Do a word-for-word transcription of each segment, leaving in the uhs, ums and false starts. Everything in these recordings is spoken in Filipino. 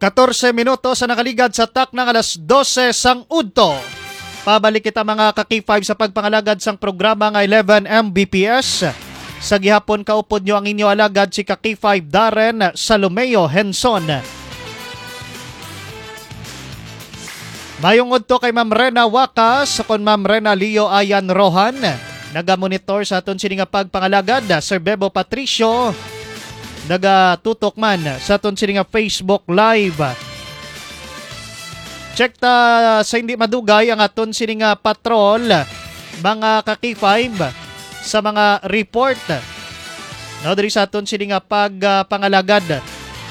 katorse minuto sa nakaligad sa tak ng alas dose sang udto. Pabalik kita mga ka-K five sa pagpangalagad sang programa nga eleven M B P S. Sa gihapon kaupod nyo ang inyo alagad si ka-K five Darren Salomeo Henson. Mayong udto kay Ma'am Rena Wakas kon Ma'am Rena Leo Ayan Rohan. Naga-monitor sa aton sini nga pagpangalagad Sir Bebo Patricio. Naga-tutok man sa aton sini nga Facebook Live. Check ta sa hindi madugay ang aton sini nga patrol mga ka-K five sa mga report. No, diri sa aton sini nga pagpangalagad.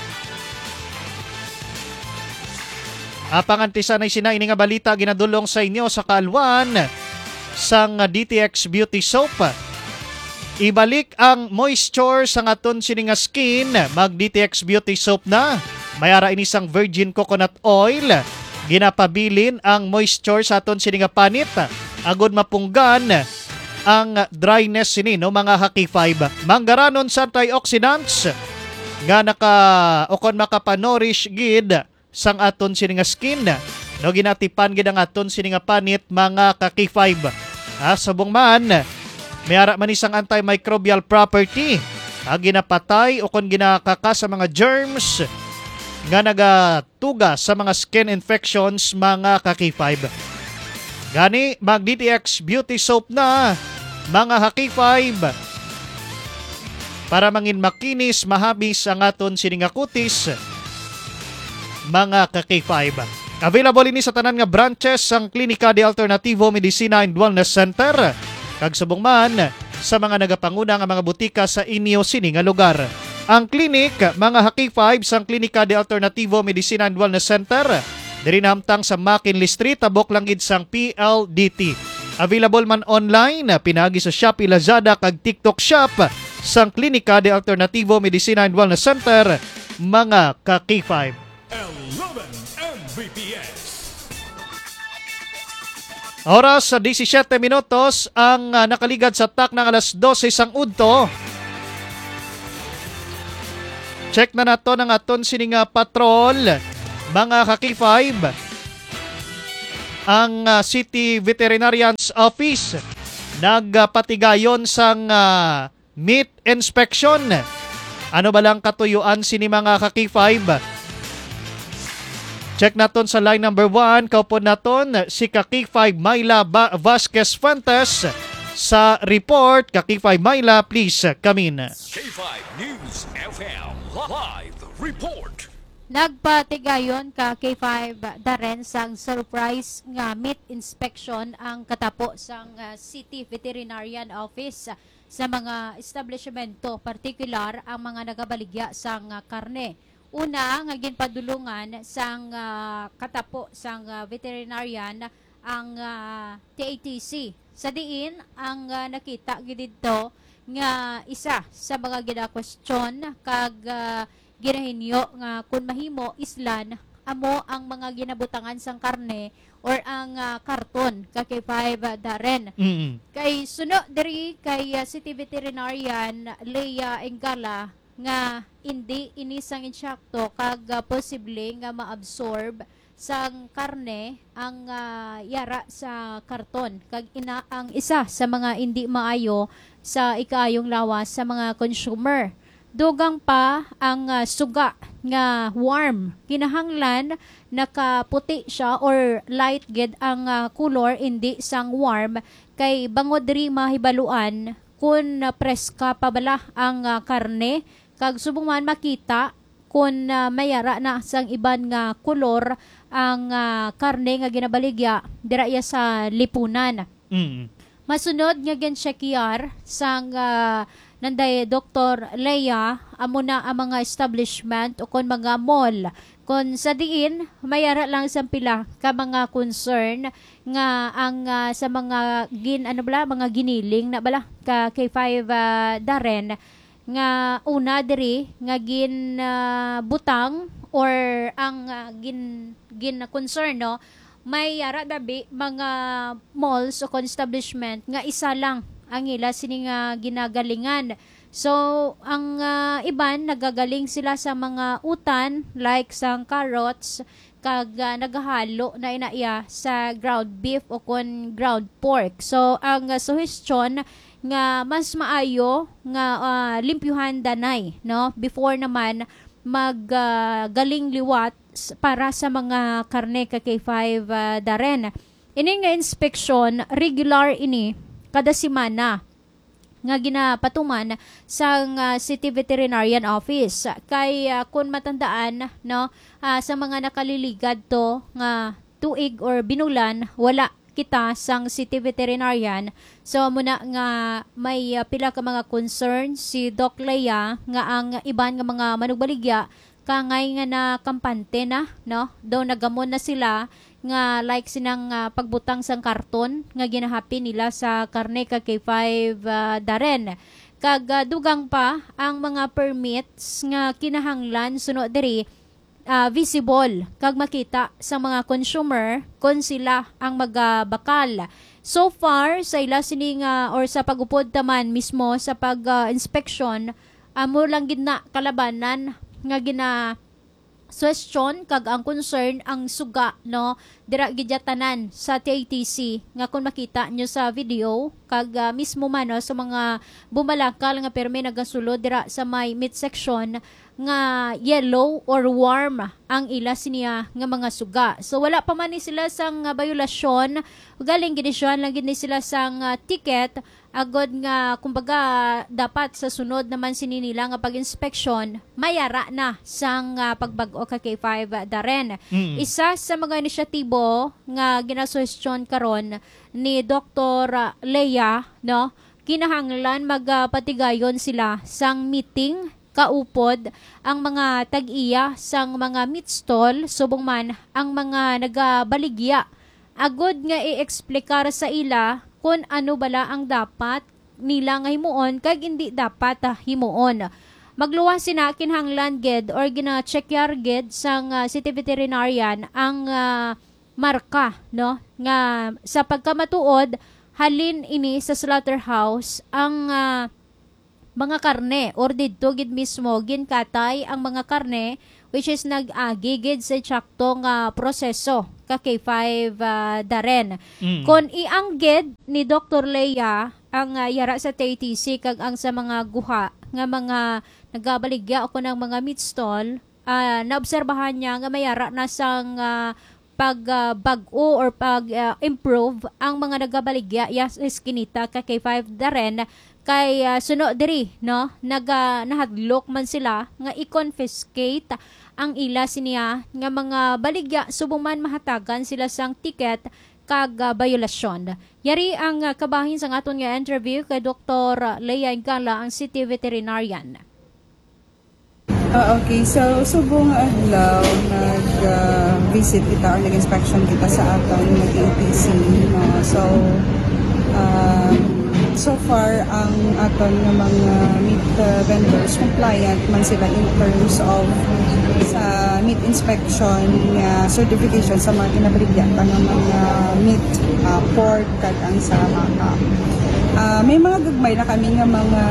Apangantisan ay sina ini nga balita ginadulong sa inyo sa kaalwan sang D T X Beauty Soap. Ibalik ang moisture sa aton sini nga skin, mag D T X Beauty Soap na. Mayara ini sang virgin coconut oil. Ginapabilin ang moisture sa aton sini nga panit. Agod mapunggan ang dryness sini no mga ka-K five. Manggaranon sa antioxidants nga naka o kon makapanorish gid sang aton sini nga skin. No ginatipan gid ang aton sini nga panit mga ka-K five. Ah, subong man mayara man isang antimicrobial property. Ah, ginapatay o kon ginakaka sa mga germs nga nagatuga sa mga skin infections mga ka-K five. Gani mag D T X Beauty Soap na mga ka-K five para mangin makinis mahabis ang aton sini nga kutis mga ka-K five. Available ini sa tanan nga branches sang Klinika de Alternativo Medicina and Wellness Center. Kag subong man sa mga nagapanguna nga mga butika sa inyo sini nga lugar. Ang klinik, mga ka-K five sang Klinika de Alternativo Medicina and Wellness Center, diri namtang sa McKinley Street, tabok lang gid sang P L D T. Available man online, pinagi sa Shopee, Lazada, kag TikTok Shop sang Klinika de Alternativo Medicina and Wellness Center, mga ka-K five. eleven M B P S. Oras sa disisyete minutos ang uh, nakaligad sa tak ng alas dose sang udto. Check na nato ng aton sining uh, patrol, mga ka-K five. Ang uh, City Veterinarian's Office nagpatigayon sang uh, meat inspection. Ano ba lang katuyuan sini mga ka-K five? Check naton sa line number one. Kaupon naton si ka-K five Myla ba- Vasquez Fuentes sa report. ka-K five Myla, please come in. K five News F M Live Report. Nagpatigayon ka K five Darren sang surprise nga meat inspection ang katapo sang uh, City Veterinarian Office sa mga establishmento, partikular ang mga nagabaligya sang uh, karne. Una nga ginpadulungan sang uh, katapo sang uh, veterinarian ang uh, T A T C. Sa diin ang uh, nakita gid didto nga isa sa mga gina-question kag uh, ginahinyo nga kung mahimo islan amo ang mga ginabutangan sang karne or ang uh, karton ka K five uh, Darren. Mm-hmm. Kay suno diri kay uh, City Veterinarian Leia Engala nga hindi inisang insyakto kag uh, posible nga ma-absorb sang karne ang uh, yara sa karton kag ina ang isa sa mga hindi maayo sa ikaayong lawas sa mga consumer. Dugang pa ang uh, suga nga warm. Kinahanglan nakaputi siya or light gid ang uh, color hindi sang warm kay bangod diri mahibaluan kung uh, preska pa bala ang uh, karne kag subong man makita kung uh, mayara na sang iban nga kolor ang uh, karne nga ginabaligya dira iya sa lipunan. Mm. Masunod nga gensyakyar sang uh, nanday Doctor Leia amo na ang mga establishment o kon mga mall kon sa diin mayara lang sa pila ka mga concern nga ang uh, sa mga gin ano bala mga giniling na bala ka K five uh, Darren nga una diri nga gin uh, butang or ang uh, gin gin concern no may ara dabi mga malls o establishment nga isa lang ang ila sini nga ginagalingan So, ang ah, iban nagagaling sila sa mga utan like sang carrots kag ah, naghahalo na inaiya sa ground beef o kon ground pork. So, ang uh, suggestion nga mas maayo nga ah, limpyuhan danay, no? Before naman maggaling liwat s- para sa mga karne ka K five ah, daren. Ini nga inspeksyon regular ini kada semana nga ginapatuman sa uh, City Veterinarian Office kay uh, kung matandaan no ah, sa mga nakaliligad to nga tuig or binulan wala kita sang City Veterinarian. So muna nga may uh, pila ka mga concerns si Doc Leia nga ang iban nga mga manugbaligya kangay nga na kampante na no daw nagamon na sila nga like sinang uh, pagbutang sang karton nga ginahapi nila sa karne ka K five uh, daren kag uh, dugang pa ang mga permits nga kinahanglan sunod diri uh, visible kag makita sa mga consumer kung sila ang magabakal. So far sa ila sini nga or sa pagupod taman mismo sa pag uh, inspection amo lang gid na kalabanan nga gina question kag ang concern ang suga no dira gidyatanan sa T A T C nga kung makita nyo sa video kag uh, mismo man no, sa mga bumalakal nga permi nagasulod dira sa may mid section nga yellow or warm ang ila siniya nga mga suga. So wala pa man ni sila sang uh, violasyon galing gid siya lang gid ni sila sang uh, ticket agod nga kumbaga dapat sa sunod naman sini nila nga pag-inspeksyon mayara na sang uh, pagbag-o ka K five daren. Mm. Isa sa mga inisyatibo nga ginasuhestyon karon ni Doctor Leia no kinahanglan magpatigayon sila sang meeting kaupod ang mga tag-iya sang mga meat stall subong man ang mga nagabaligya agod nga i-eksplikar sa ila kung ano bala ang dapat nila nga himuon kag hindi dapat ah, himuon. Magluwas sina kinahanglan ged or gina-checkyar ged sang uh, City Veterinarian ang uh, marka no nga sa pagkamatuod halin ini sa slaughterhouse ang uh, mga karne or didto gid mismo ginkatay ang mga karne which is nag-agi gid sa tsaktong uh, proseso ka K five uh, daren. Mm. Kon iangged ni Doctor Leia ang uh, yara sa T A T C kag ang sa mga guha nga mga nagabaligya o kunang mga meat stall uh, naobserbahan niya nga mayara na sang uh, pag uh, bag-o or pag uh, improve ang mga nagabaligya yes iskinita ka K five daren kay uh, suno diri no naga nahadlok man sila nga i-confiscate ang ila siniya nga mga baligya subong man mahatagan sila sang ticket kag uh, violasyon. Yari ang uh, kabahin sa aton nga interview kay Doctor Leia Ingala ang City Veterinarian. Ah, okay. So, subong adlaw nag-visit kita or nag-inspection kita sa aton nag-A T C. No? So, um, so far, ang aton nga mga meat uh, vendors compliant man sila in terms of sa meat inspection nga certification sa mga kinabaligyan ng mga meat, uh, pork, kag ang sa baka. Uh, may mga gagmay na kami nga mga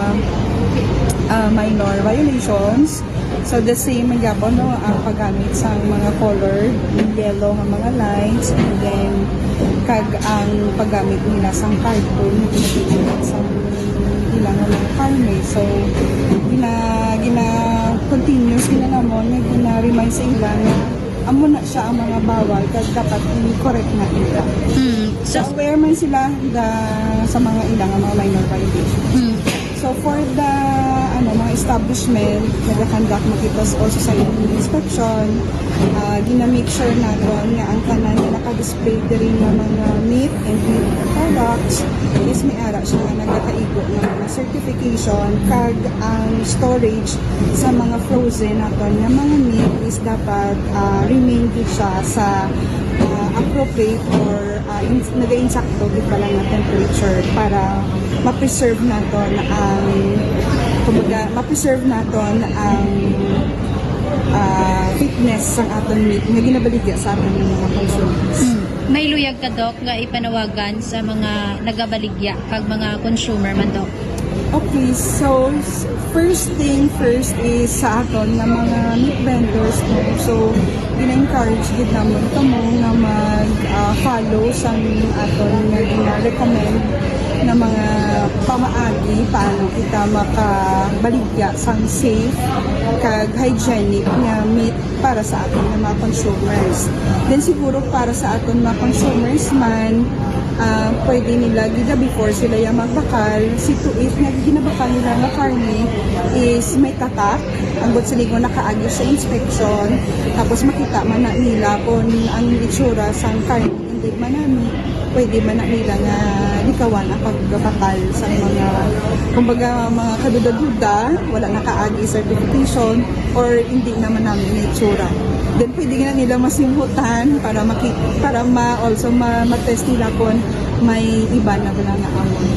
uh, minor violations. So the same ang gapon no ang paggamit sa mga colored yellow nga mga lines and then kag ang paggamit nila sa cartoon sa ilang mga karne. So gina gina continuous gina namon nga gina remind sa ila nga amo na siya ang mga bawal kag dapat i-correct na ila. Mm. So aware man sila da, sa mga ilang mga minor violations. Mm. So for the ano mga establishment, nag-conduct makita also sa inspection, uh, gina-make sure natin nga ang kanan na naka-display diri nga mga meat and meat products is may ara siya nga nagkakaigo ng mga certification kag ang storage sa mga frozen naton nga mga meat is dapat uh, remain gid siya sa uh, appropriate or uh, in, naga-insakto gid pala nga temperature para ma-preserve naton ang kumbaga ma-preserve naton ang uh, fitness sang aton meat nga ginabaligya sa aton mga consumers. Mm. May luyag ka, Doc, nga ipanawagan sa mga nagabaligya kag mga consumer man, Doc? Okay, so s- first thing first is sa aton nga mga meat vendors no. So gina-encourage gid namon kamo nga mag-follow sa aton nga gina-recommend na mga pamaagi paano kita makabaligya sang safe kag hygienic nga meat para sa aton nga mga consumers. Then siguro para sa aton mga consumers man, ah, pwede nila gida before sila yung magbakal, si to if nga ginabakal nila nga karne is may tatak, ang bot sa ligo nakaagi sa inspection, tapos makita man na nila kung ang itsura sang karne hindi man namin, pwede man na nila nga likawan ang pagbabakal sa mga kumbaga mga kaduda-duda, wala nakaagi certification or hindi naman namin na itsura. Then pwede na nila masimhutan para maki, para ma also ma, ma-test nila kung may iba na wala nga amon.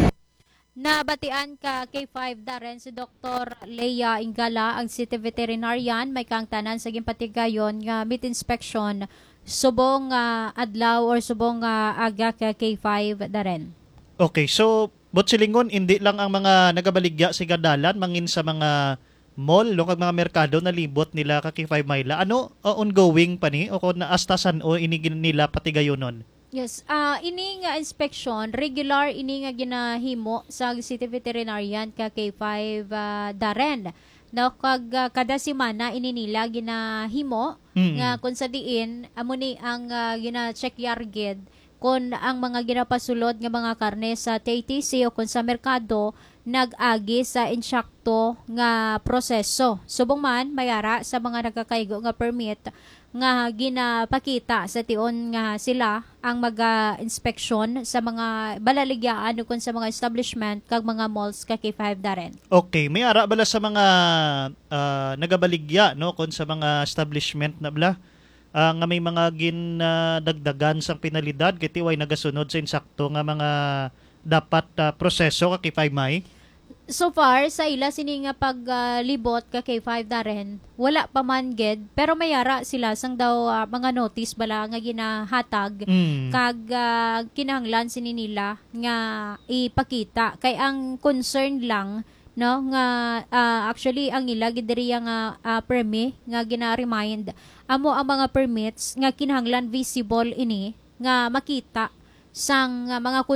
Nabatian ka K five Darren si Doctor Leia Ingala, ang City Veterinarian, may kang tanan sa gimpatigayon nga meat inspection subong nga adlaw or subong nga aga ka K five Darren. Okay, so Botsilingon, hindi lang ang mga nagabaligya sa Gadalan, mangin sa mga mall, no, kag mga merkado na libot nila ka K five Mayla. Ano, uh, ongoing pa ni? O kung naastasan o inigin nila pati gayonon? Yes, ah ini nga inspection, regular ini nga ginahimo sa City Veterinarian ka K five ah, Darren. No, kag ah, kada semana ini nila ginahimo Mm. nga kung sa diin amo ni ang ah, gina-check yargid kung ang mga ginapasulod nga mga karne sa T T C o kung sa merkado nag-agi sa insyakto nga proseso. Subong man mayara sa mga nagkakaigo nga permit nga ginapakita sa tion nga sila ang mag-inspection sa mga balaligyaan o kung sa mga establishment kag mga malls ka K five Darren. Okay, may ara bala sa mga ah, nagabaligya, no, kung sa mga establishment na bala, ah, nga may mga ginadagdagan sang penalidad kiti way nagasunod sa insakto nga mga dapat ah, proseso ka K five May. So far, sa ila sini nga paglibot ka K five Darren, wala pa man ged, pero mayara sila sang daw ah, mga notice bala nga ginahatag Mm. kag ah, kinahanglan sini nila nga ipakita kay ang concern lang no nga ah, actually ang ila gid diri nga ah, permi nga gina-remind amo ang mga permits nga kinahanglan visible ini nga makita sang ah, mga